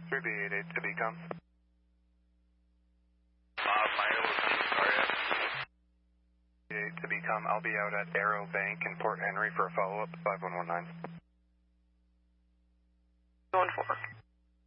3B88 to BCOM. Miles, sorry. 8 to BCOM. I'll be out at Arrow Bank in Port Henry for a follow-up, 5119. Going forward.